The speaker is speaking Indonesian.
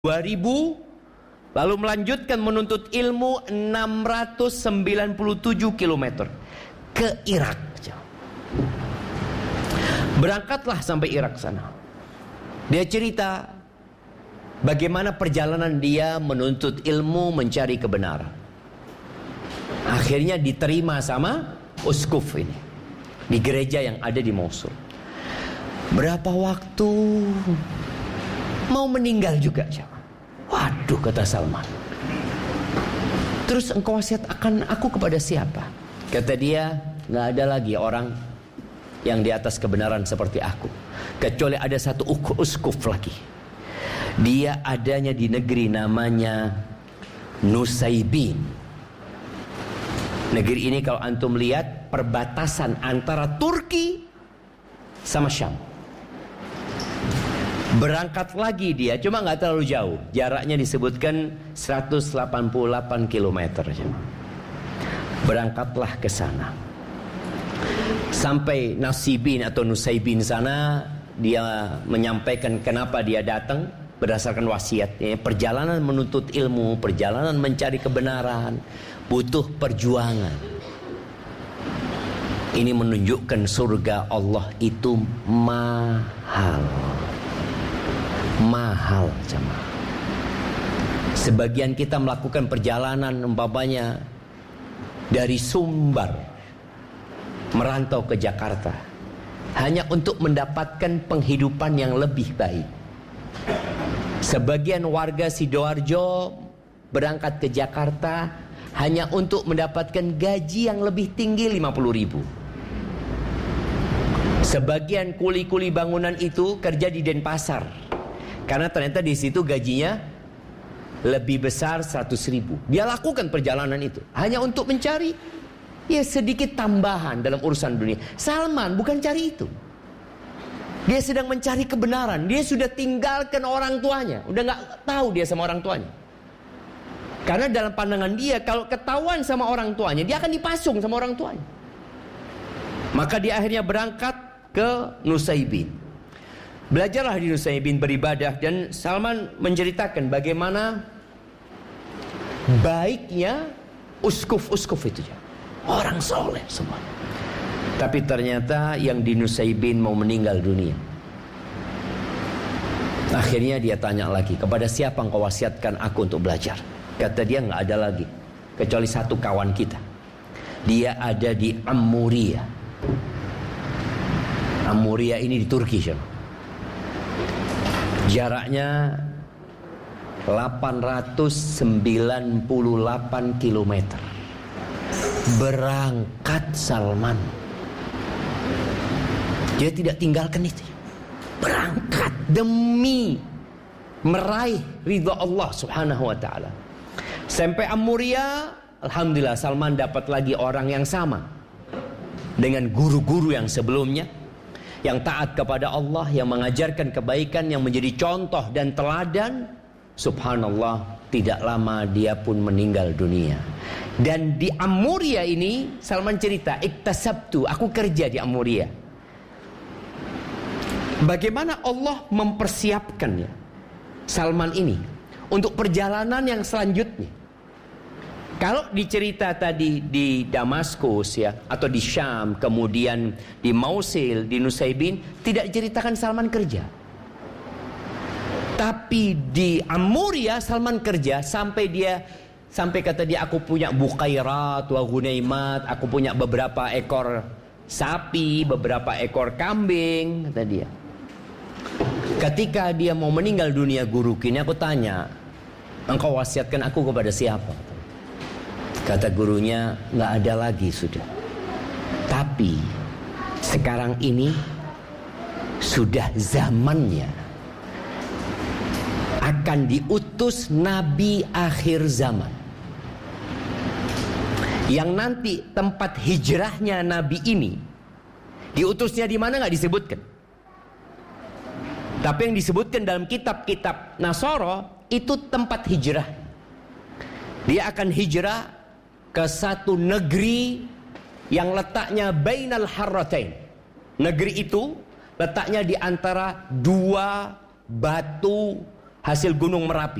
2000, lalu melanjutkan menuntut ilmu 697 km ke Irak. Berangkatlah sampai Irak sana. Dia cerita bagaimana perjalanan dia menuntut ilmu, mencari kebenaran. Akhirnya diterima sama uskuf ini di gereja yang ada di Mosul. Berapa waktu mau meninggal juga. Waduh, kata Salman, terus engkau wasiatkan aku kepada siapa? Kata dia, nggak ada lagi orang yang di atas kebenaran seperti aku, kecuali ada satu uskuf lagi. Dia adanya di negeri namanya Nusaybin. Negeri ini kalau antum lihat perbatasan antara Turki sama Syam. Berangkat lagi dia, cuma nggak terlalu jauh. Jaraknya disebutkan 188 km. Berangkatlah ke sana. Sampai Nasibin atau Nusaybin sana, dia menyampaikan kenapa dia datang berdasarkan wasiatnya. Perjalanan menuntut ilmu, perjalanan mencari kebenaran, butuh perjuangan. Ini menunjukkan surga Allah itu mahal. Mahal, jemaah. Sebagian kita melakukan perjalanan umpamanya dari Sumbar merantau ke Jakarta hanya untuk mendapatkan penghidupan yang lebih baik. Sebagian warga Sidoarjo berangkat ke Jakarta hanya untuk mendapatkan gaji yang lebih tinggi 50.000. Sebagian kuli-kuli bangunan itu kerja di Denpasar karena ternyata di situ gajinya lebih besar 100.000. Dia lakukan perjalanan itu hanya untuk mencari sedikit tambahan dalam urusan dunia. Salman bukan cari itu. Dia sedang mencari kebenaran. Dia sudah tinggalkan orang tuanya. Udah gak tahu dia sama orang tuanya. Karena dalam pandangan dia, kalau ketahuan sama orang tuanya, dia akan dipasung sama orang tuanya. Maka dia akhirnya berangkat ke Nusaybin. Belajarlah di Nusaybin beribadah. Dan Salman menceritakan bagaimana baiknya uskuf-uskuf itu. Orang soleh semua. Tapi ternyata yang di Nusaybin mau meninggal dunia. Akhirnya dia tanya lagi, kepada siapa engkau wasiatkan aku untuk belajar? Kata dia, nggak ada lagi kecuali satu kawan kita. Dia ada di Amuriya. Amuriya ini di Turki, jaraknya 898 km. Berangkat Salman. Dia tidak tinggalkan itu. Berangkat demi meraih ridha Allah Subhanahu wa taala. Sampai Amuriya, alhamdulillah Salman dapat lagi orang yang sama dengan guru-guru yang sebelumnya, yang taat kepada Allah, yang mengajarkan kebaikan, yang menjadi contoh dan teladan. Subhanallah, tidak lama dia pun meninggal dunia. Dan di Amuriya ini Salman cerita, iktasabtu, aku kerja di Amuriya. Bagaimana Allah mempersiapkannya Salman ini untuk perjalanan yang selanjutnya. Kalau dicerita tadi di Damaskus atau di Syam, kemudian di Mosul, di Nusaybin, tidak diceritakan Salman kerja. Tapi di Amuriya Salman kerja sampai kata dia, aku punya Bukhairat wa Ghunaimat, aku punya beberapa ekor sapi, beberapa ekor kambing, kata dia. Ketika dia mau meninggal dunia guru kini, aku tanya, engkau wasiatkan aku kepada siapa? Kata gurunya, nggak ada lagi sudah. Tapi sekarang ini sudah zamannya akan diutus Nabi akhir zaman, yang nanti tempat hijrahnya Nabi ini, diutusnya di mana nggak disebutkan. Tapi yang disebutkan dalam kitab-kitab Nasara itu tempat hijrah. Dia akan hijrah ke satu negeri yang letaknya bainal harratain. Negeri itu letaknya di antara dua batu hasil gunung Merapi.